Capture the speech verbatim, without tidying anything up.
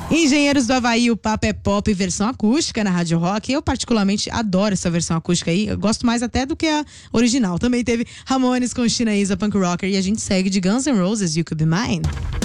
Engenheiros do Havaí, o Papo é Pop, versão acústica na Rádio Rock. Eu particularmente adoro essa versão acústica aí. Eu gosto mais até do que a original. Também teve Ramones com China Isa, Punk Rocker. E a gente segue de Guns N' Roses, You Could Be Mine.